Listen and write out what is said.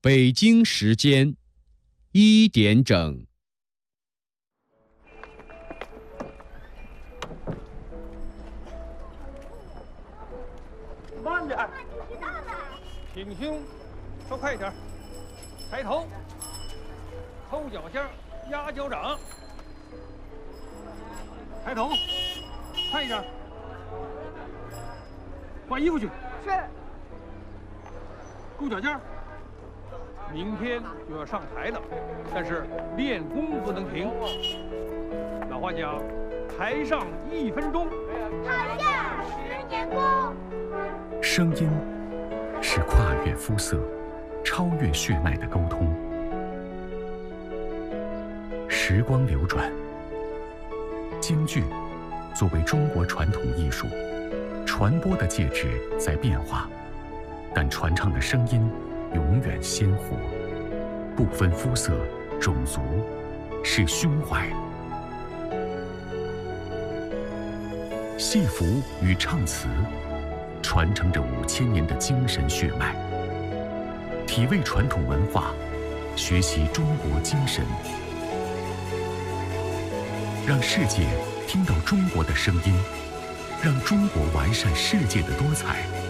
北京时间1点整。 慢点，挺胸，稍快一点，抬头，抠脚尖，压脚掌，抬头，快一点，换衣服去。是。勾脚尖。明天就要上台了，但是练功不能停。老话讲，台上1分钟， 台下10年功。 声音是跨越肤色、超越血脉的沟通。时光流转，京剧作为中国传统艺术，传播的介质在变化，但传唱的声音永远鲜活，不分肤色、种族，是胸怀。戏服与唱词传承着5000年的精神血脉，体味传统文化，学习中国精神，让世界听到中国的声音，让中国完善世界的多彩。